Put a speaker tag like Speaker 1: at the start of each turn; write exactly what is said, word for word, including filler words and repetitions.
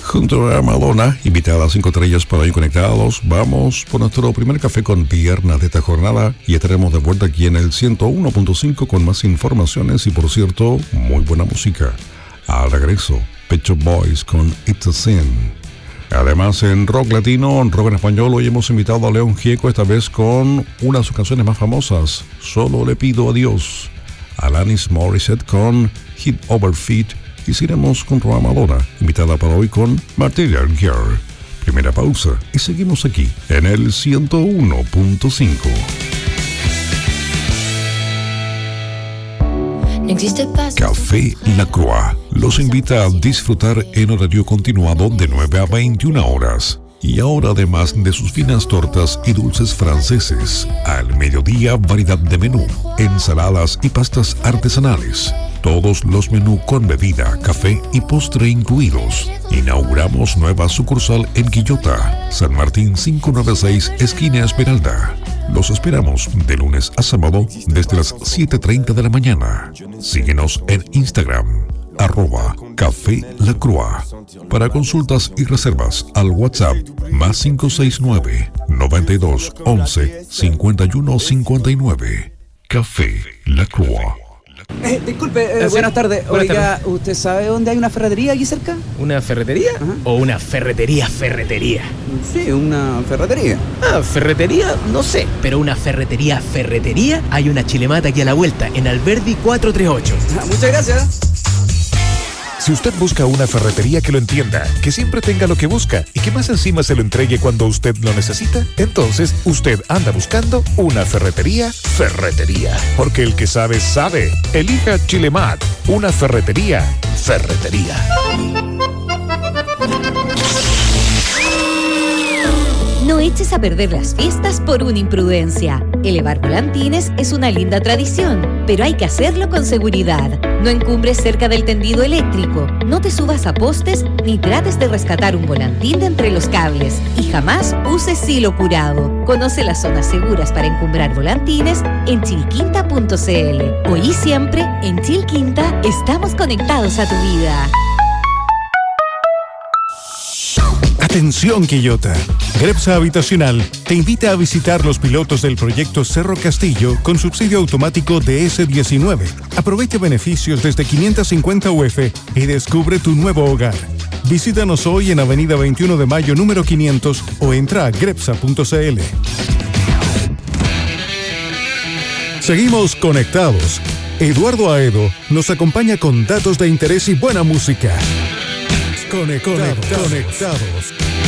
Speaker 1: Junto a Madonna, invitada a cinco estrellas para hoy conectados, vamos por nuestro primer café con piernas de esta jornada y estaremos de vuelta aquí en el ciento uno punto cinco con más informaciones y, por cierto, muy buena música. Al regreso, Pet Shop Boys con It's a Sin. Además, en rock latino, en rock en español, hoy hemos invitado a León Gieco, esta vez con una de sus canciones más famosas, Solo le pido a Dios. Alanis Morissette con Hit Over Feet. Y seguiremos con Roma Madonna, invitada para hoy con Material Girl. Primera pausa y seguimos aquí en el ciento uno punto cinco.
Speaker 2: No existe paz.
Speaker 1: Café La Croix los invita a disfrutar en horario continuado de nueve a veintiuna horas. Y ahora, además de sus finas tortas y dulces franceses, al mediodía variedad de menú, ensaladas y pastas artesanales. Todos los menús con bebida, café y postre incluidos. Inauguramos nueva sucursal en Quillota, San Martín quinientos noventa y seis, esquina Esmeralda. Los esperamos de lunes a sábado desde las siete y treinta de la mañana. Síguenos en Instagram, arroba Café La Croix. Para consultas y reservas al WhatsApp más cinco seis nueve, noventa y dos, once, cincuenta y uno cincuenta y nueve. Café La Croix.
Speaker 3: Eh, disculpe, eh,
Speaker 4: Eh,
Speaker 3: buenas
Speaker 4: sí.
Speaker 3: tardes.
Speaker 4: Buenas
Speaker 3: Oiga,
Speaker 4: tardes.
Speaker 3: ¿usted sabe dónde hay una ferretería aquí cerca?
Speaker 4: ¿Una ferretería?
Speaker 3: Ajá.
Speaker 4: ¿O una ferretería ferretería?
Speaker 3: Sí, una ferretería.
Speaker 4: Ah, ferretería, no sé. Pero una ferretería ferretería, hay una chilemata aquí a la vuelta, en Alberdi cuatrocientos treinta y ocho.
Speaker 3: Ah, muchas gracias.
Speaker 5: Si usted busca una ferretería que lo entienda, que siempre tenga lo que busca y que más encima se lo entregue cuando usted lo necesita, entonces usted anda buscando una ferretería ferretería. Porque el que sabe, sabe. Elija Chilemat, una ferretería ferretería.
Speaker 6: No eches a perder las fiestas por una imprudencia. Elevar volantines es una linda tradición, pero hay que hacerlo con seguridad. No encumbres cerca del tendido eléctrico, no te subas a postes ni trates de rescatar un volantín de entre los cables y jamás uses hilo curado. Conoce las zonas seguras para encumbrar volantines en chilquinta punto c l. Hoy y siempre, en Chilquinta, estamos conectados a tu vida.
Speaker 5: Atención, Quillota. Grepsa Habitacional te invita a visitar los pilotos del proyecto Cerro Castillo con subsidio automático de ese diecinueve. Aprovecha beneficios desde quinientos cincuenta U F y descubre tu nuevo hogar. Visítanos hoy en Avenida veintiuno de Mayo número quinientos o entra a grepsa punto c l. Seguimos conectados. Eduardo Aedo nos acompaña con datos de interés y buena música. Conectados. Conectados.